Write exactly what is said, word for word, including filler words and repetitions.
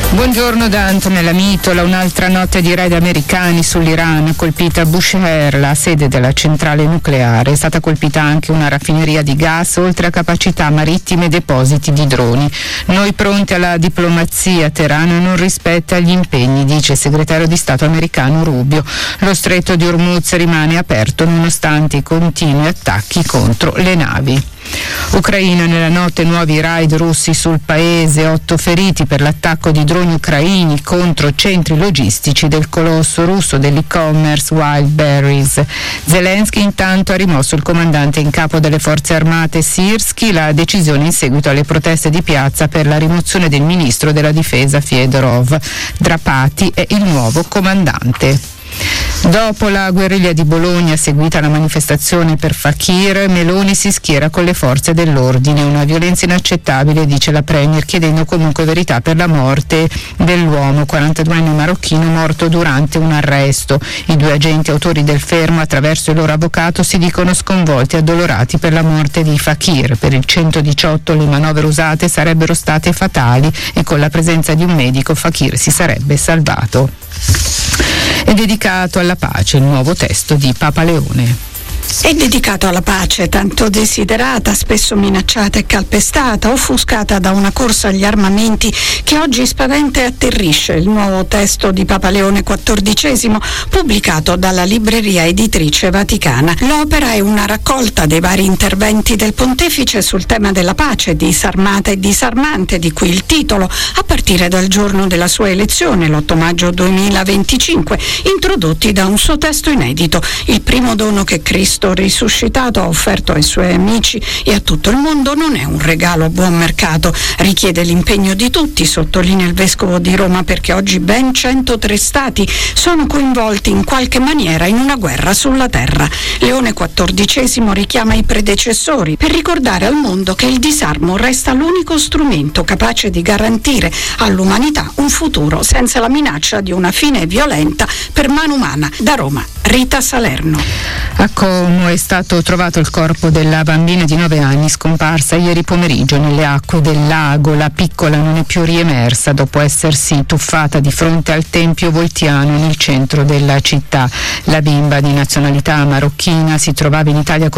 Buongiorno da Antonella Mitola. Un'altra notte di raid americani sull'Iran, colpita Bushehr, la sede della centrale nucleare. È stata colpita anche una raffineria di gas, oltre a capacità marittime e depositi di droni. Noi pronti alla diplomazia, Teheran non rispetta gli impegni, dice il segretario di Stato americano Rubio. Lo stretto di Hormuz rimane aperto nonostante i continui attacchi contro le navi. Ucraina, nella notte nuovi raid russi sul paese, otto feriti per l'attacco di droni ucraini contro centri logistici del colosso russo dell'e-commerce Wildberries. Zelensky intanto ha rimosso il comandante in capo delle forze armate Sirski, la decisione in seguito alle proteste di piazza per la rimozione del ministro della difesa Fedorov. Drapati è il nuovo comandante. Dopo la guerriglia di Bologna, seguita la manifestazione per Fakir, Meloni si schiera con le forze dell'ordine. Una violenza inaccettabile, dice la Premier, chiedendo comunque verità per la morte dell'uomo, quarantaduenne marocchino, morto durante un arresto. I due agenti autori del fermo, attraverso il loro avvocato, si dicono sconvolti e addolorati per la morte di Fakir. Per il centodiciotto le manovre usate sarebbero state fatali e con la presenza di un medico Fakir si sarebbe salvato. È dedicato alla pace il nuovo testo di Papa Leone. È dedicato alla pace, tanto desiderata, spesso minacciata e calpestata, offuscata da una corsa agli armamenti che oggi spaventa e atterrisce. Il nuovo testo di Papa Leone quattordicesimo, pubblicato dalla libreria editrice Vaticana. L'opera è una raccolta dei vari interventi del pontefice sul tema della pace, disarmata e disarmante, di cui il titolo, a partire dal giorno della sua elezione, l'otto maggio duemilaventicinque, introdotti da un suo testo inedito, il primo dono che Cristo risuscitato ha offerto ai suoi amici e a tutto il mondo. Non è un regalo a buon mercato, richiede l'impegno di tutti, sottolinea il vescovo di Roma, perché oggi ben centotré stati sono coinvolti in qualche maniera in una guerra sulla terra. Leone quattordicesimo richiama i predecessori per ricordare al mondo che il disarmo resta l'unico strumento capace di garantire all'umanità un futuro senza la minaccia di una fine violenta per mano umana. Da Roma, Rita Salerno. A Como è stato trovato il corpo della bambina di nove anni scomparsa ieri pomeriggio nelle acque del lago. La piccola non è più riemersa dopo essersi tuffata di fronte al Tempio Voltiano nel centro della città. La bimba, di nazionalità marocchina, si trovava in Italia